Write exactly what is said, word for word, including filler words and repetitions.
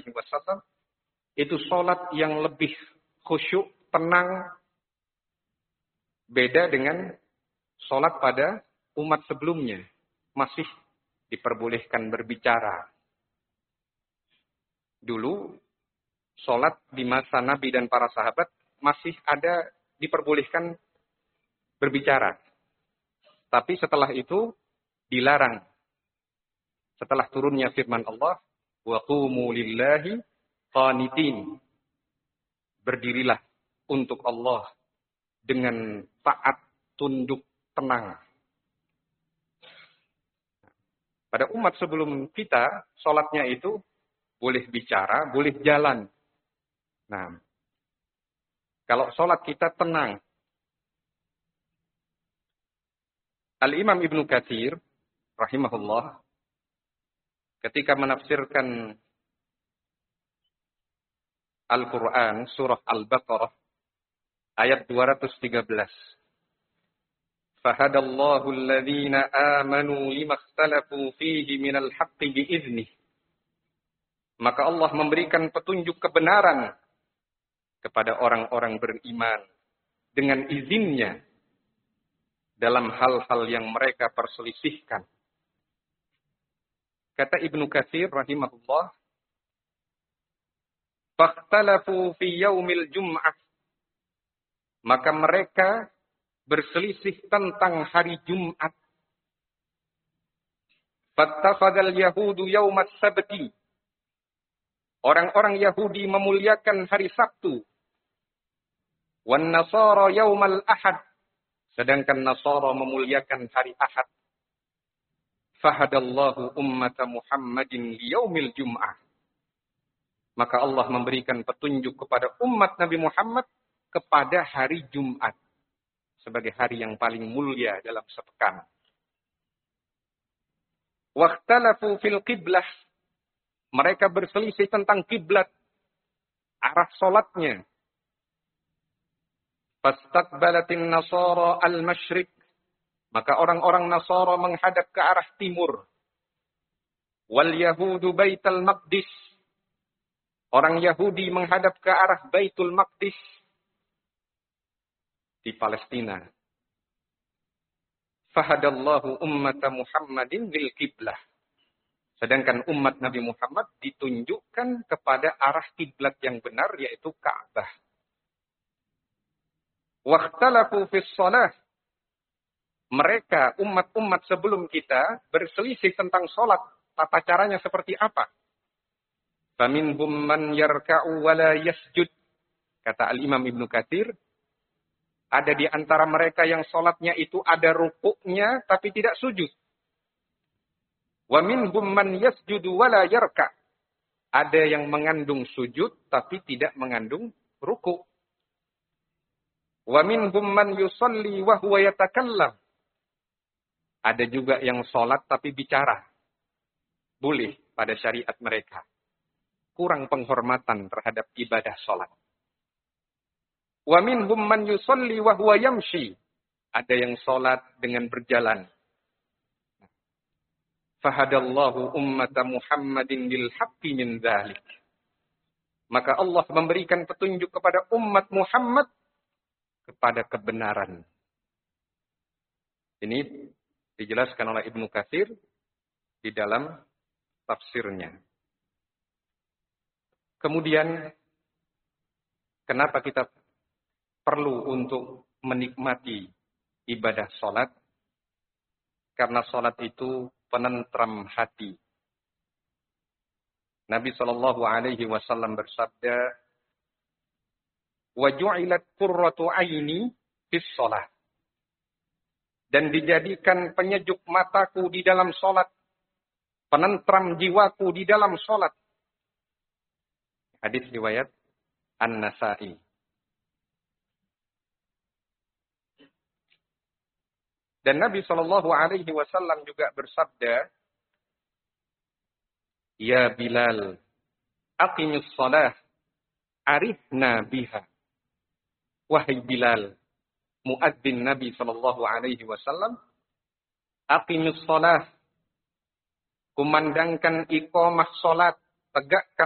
Alaihi Wasallam itu sholat yang lebih khusyuk, tenang, beda dengan sholat pada umat sebelumnya. Masih diperbolehkan berbicara. Dulu, sholat di masa Nabi dan para sahabat masih ada diperbolehkan berbicara. Tapi setelah itu dilarang. Setelah turunnya firman Allah, wa qumu lillahi qanitin. Berdirilah untuk Allah dengan taat, tunduk, tenang. Pada umat sebelum kita, sholatnya itu boleh bicara, boleh jalan. Nah, kalau sholat kita tenang. Al-Imam Ibnu Katsir, rahimahullah, ketika menafsirkan Al-Quran, surah Al-Baqarah, ayat dua ratus tiga belas. Fahadallahu alladhina amanu lima ikhtalafu fihi minal haqqi biiznih. Maka Allah memberikan petunjuk kebenaran kepada orang-orang beriman dengan izinnya dalam hal-hal yang mereka perselisihkan. Kata Ibnu Katsir rahimahullah, fakhtalafu fi yaumil jum'ah. Maka mereka berselisih tentang hari Jumat. Fattakhadal yahudu yaumas sabti. Orang-orang Yahudi memuliakan hari Sabtu. Wan nasara yaumal ahad. Sedangkan Nasara memuliakan hari Ahad. Fahadallahu ummata Muhammadin liyaumil jum'ah. Maka Allah memberikan petunjuk kepada umat Nabi Muhammad kepada hari Jumat. Sebagai hari yang paling mulia dalam sepekan. Wakhtalafu fil qiblah. Mereka berselisih tentang kiblat. Arah solatnya. Fastaqbalatin Nasara al-Masyriq. Maka orang-orang Nasara menghadap ke arah timur. Wal Yahudu Baitul Maqdis. Orang Yahudi menghadap ke arah Baitul Maqdis. Di Palestina. Fahadallahu ummata Muhammadin bil qiblah. Sedangkan umat Nabi Muhammad ditunjukkan kepada arah kiblat yang benar, yaitu Ka'bah. Wakhtalafu fis shalah. Mereka, umat-umat sebelum kita, berselisih tentang sholat. Tata caranya seperti apa? Faminhum man yarka'u wa la yasjud. Kata Al-Imam Ibnu Katsir, ada di antara mereka yang sholatnya itu ada rukuknya, tapi tidak sujud. Wa minhum man yasjudu wa la yarka'. Ada yang mengandung sujud, tapi tidak mengandung rukuk. Wa minhum man yusalli wa huwa yatakallam. Ada juga yang sholat tapi bicara. Boleh pada syariat mereka. Kurang penghormatan terhadap ibadah sholat. Wa minhum man yusalli wa huwa yamshi. Ada yang sholat dengan berjalan. Fahadallahu ummata Muhammadin bil haqqi min dzalik. Maka Allah memberikan petunjuk kepada umat Muhammad kepada kebenaran. Ini dijelaskan oleh Ibnu Katsir di dalam tafsirnya. Kemudian, kenapa kita perlu untuk menikmati ibadah sholat? Karena sholat itu penentram hati. Nabi Shallallahu Alaihi Wasallam bersabda, "Waju'ilat qurratu aini fis sholat." Dan dijadikan penyejuk mataku di dalam sholat, penentram jiwaku di dalam sholat. Hadis riwayat An-Nasa'i. Dan Nabi Shallallahu Alaihi Wasallam juga bersabda, "Ya Bilal, aqimus shalah, arifna biha." Wahai Bilal, muadzin Nabi Shallallahu Alaihi Wasallam, aqimus shalah, kumandangkan iqamah salat, tegakkan